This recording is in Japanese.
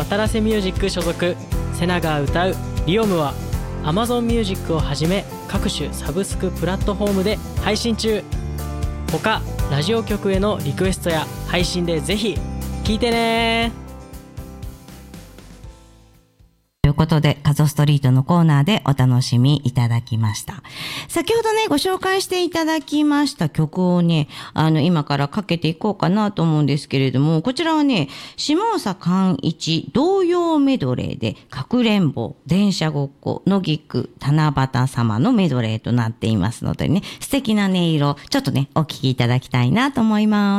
渡良瀬ミュージック所属セナが歌うリオムは Amazon ミュージックをはじめ各種サブスクプラットフォームで配信中。他ラジオ局へのリクエストや配信でぜひ聴いてね。 ということで、カゾストリートのコーナーでお楽しみいただきました。先ほどね、ご紹介していただきました曲をね、今からかけていこうかなと思うんですけれども、こちらはね、下総寛一童謡メドレーで、かくれんぼ、電車ごっこ、野菊、七夕様のメドレーとなっていますのでね、素敵な音色、ちょっとね、お聴きいただきたいなと思います。